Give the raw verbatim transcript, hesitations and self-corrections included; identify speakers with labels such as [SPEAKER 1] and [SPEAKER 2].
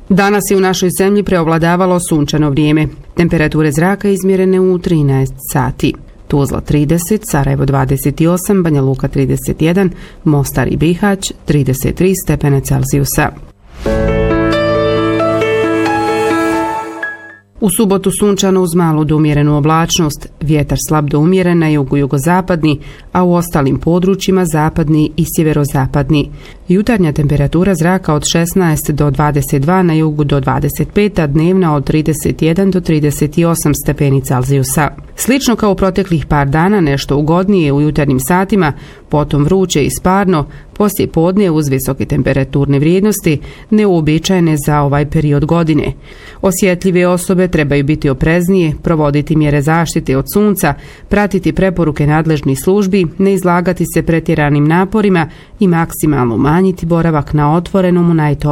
[SPEAKER 1] Danas je u našoj zemlji preovladavalo sunčano vrijeme. Temperature zraka izmjerene u trinaest sati. Tuzla trideset, Sarajevo dvadeset osam, Banja Luka trideset jedan, Mostar i Bihać trideset tri stepene Celzijusa. U subotu sunčano uz malu do umjerenu oblačnost, vjetar slab do umjeren na jugu jugozapadni, a u ostalim područjima zapadni i sjeverozapadni. Jutarnja temperatura zraka od šesnaest do dvadeset dva, na jugu do dvadeset pet, a dnevna od trideset jedan do trideset osam stepeni Celzijusa. Slično kao u proteklih par dana, nešto ugodnije u jutarnjim satima, potom vruće i sparno, poslije podne uz visoke temperaturne vrijednosti, neuobičajene za ovaj period godine. Osjetljive osobe trebaju biti opreznije, provoditi mjere zaštite od sunca, pratiti preporuke nadležnih službi, ne izlagati se pretjeranim naporima i maksimalno umanjiti boravak na otvorenom u najtoplijem